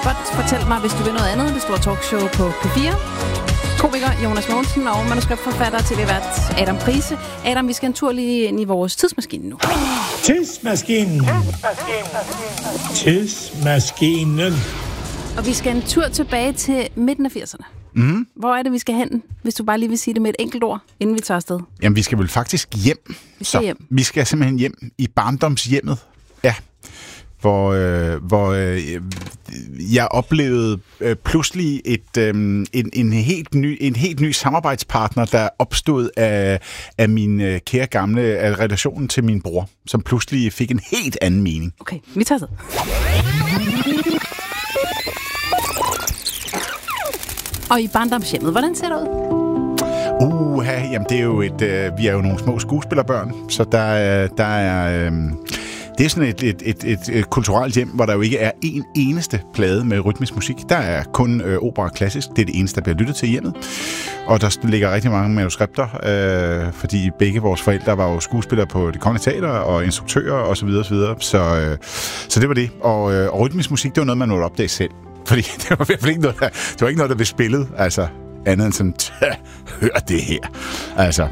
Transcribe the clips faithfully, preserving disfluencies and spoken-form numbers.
godt fortælle mig, hvis du vil noget andet. Det store talkshow på P fire. Komiker Jonas Mogensen og manuskriptforfatter til det vært Adam Prise. Adam, vi skal en tur lige ind i vores tidsmaskine nu. Tidsmaskinen. Tidsmaskinen. Og vi skal en tur tilbage til midten af firserne. Mm. Hvor er det, vi skal hen, hvis du bare lige vil sige det med et enkelt ord, inden vi tager afsted? Jamen, vi skal vel faktisk hjem. Vi skal Så hjem. Vi skal simpelthen hjem i barndomshjemmet. Ja. Hvor, øh, hvor øh, jeg oplevede øh, pludselig et, øh, en, en, helt ny, en helt ny samarbejdspartner, der opstod af, af min øh, kære gamle af relationen til min bror, som pludselig fik en helt anden mening. Okay, vi tager afsted. Og i barndomshjemmet, hvordan ser det ud? Uha, jamen det er jo et, øh, vi er jo nogle små skuespillerbørn, så der, er, der er... Øh, Det er sådan et, et, et, et, et kulturelt hjem, hvor der jo ikke er en eneste plade med rytmisk musik. Der er kun øh, opera og klassisk. Det er det eneste, der bliver lyttet til i hjemmet. Og der ligger rigtig mange manuskripter, øh, fordi begge vores forældre var jo skuespillere på Det Kongelige Teater og instruktører osv. osv. Så, øh, så det var det. Og, øh, og rytmisk musik, det var noget, man måtte opdage selv. Fordi det var i hvert fald ikke noget, der, det var ikke noget, der blev spillet. Altså andet end sådan, hør det her. Altså...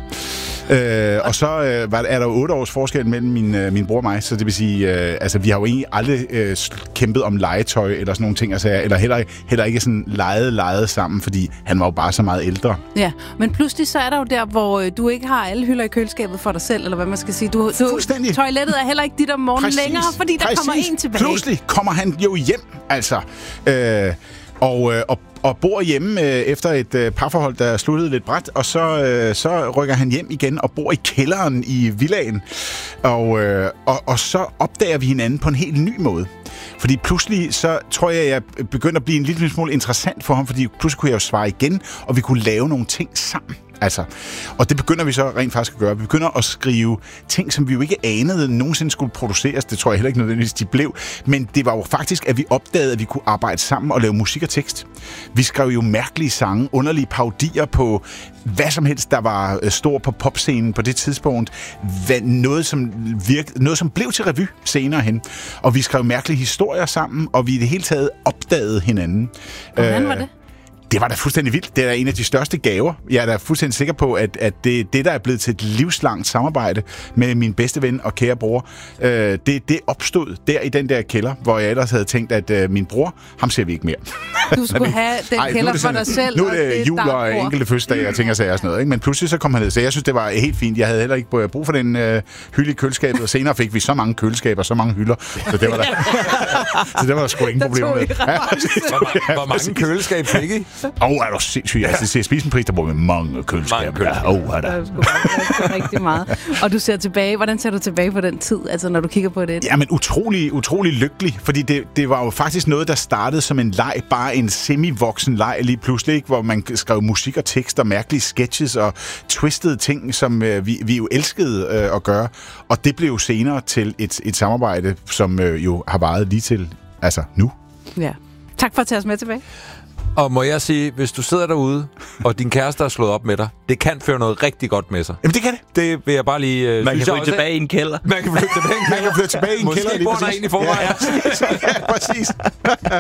Øh, og så øh, var, er der jo otte års forskel mellem min, øh, min bror og mig, så det vil sige, øh, altså vi har jo egentlig aldrig øh, kæmpet om legetøj eller sådan nogle ting, altså, eller heller, heller ikke sådan leget, leget sammen, fordi han var jo bare så meget ældre. Ja, men pludselig så er der jo der, hvor øh, du ikke har alle hylder i køleskabet for dig selv, eller hvad man skal sige. Du, du, Fuldstændig. Toilettet er heller ikke dit om morgenen Præcis. længere, fordi der Præcis. kommer en tilbage. Pludselig kommer han jo hjem, altså. Øh, og, øh, og og bor hjemme øh, efter et øh, parforhold, der sluttede lidt brat, og så, øh, så rykker han hjem igen og bor i kælderen i villaen. Og, øh, og, og så opdager vi hinanden på en helt ny måde. Fordi pludselig, så tror jeg, jeg begynder at blive en lille smule interessant for ham, fordi pludselig kunne jeg jo svare igen, og vi kunne lave nogle ting sammen. Altså, og det begynder vi så rent faktisk at gøre. Vi begynder at skrive ting, som vi jo ikke anede nogensinde skulle produceres. Det tror jeg heller ikke nødvendigvis, de blev. Men det var jo faktisk, at vi opdagede, at vi kunne arbejde sammen og lave musik og tekst. Vi skrev jo mærkelige sange, underlige parodier på hvad som helst, der var stor på popscenen på det tidspunkt. Hvad, noget, som virke, noget, som blev til revy senere hen. Og vi skrev mærkelige historier sammen, og vi i det hele taget opdagede hinanden. Hvordan var det? Det var da fuldstændig vildt. Det er en af de største gaver. Jeg er da fuldstændig sikker på, at, at det, det, der er blevet til et livslangt samarbejde med min bedste ven og kære bror, øh, det, det opstod der i den der kælder, hvor jeg ellers havde tænkt, at øh, min bror, ham ser vi ikke mere. Du skulle have den Ej, kælder for dig selv. Nu er det, det jul og der, enkelte fødselsdage og ting og sager og sådan noget. Ikke? Men pludselig så kom han ned, så jeg synes, det var helt fint. Jeg havde heller ikke brug for den øh, hylde i køleskabet, og senere fik vi så mange køleskaber, så mange hylder, så det var der, så det var der sgu ingen problemer med. Ja, hvor, hvor mange køleskab fik I? Åh, oh, er du sindssygt. Jeg altså, ser Spisenpris, der bruger vi mange køleskaber. Mange Åh, oh, er der. Det er sgu meget, rigtig meget. Og du ser tilbage. Hvordan ser du tilbage på den tid, altså når du kigger på det? Ja, men utrolig, utrolig lykkelig, fordi det, det var jo faktisk noget, der startede som en leg, bare en semi-voksen leg lige pludselig, ikke? Hvor man skrev musik og tekst og mærkelige sketches og twistede ting, som øh, vi, vi jo elskede øh, at gøre. Og det blev jo senere til et, et samarbejde, som øh, jo har varet lige til, altså nu. Ja. Tak for at tage os med tilbage. Og må jeg sige, hvis du sidder derude, og din kæreste er slået op med dig, det kan føre noget rigtig godt med sig. Jamen, det kan det. Det vil jeg bare lige... Øh, man kan flytte tilbage i en kælder. Man kan flytte tilbage i en kælder. Man kan flytte tilbage i en kælder. Måske bor der en i forvejen. Ja, ja, præcis.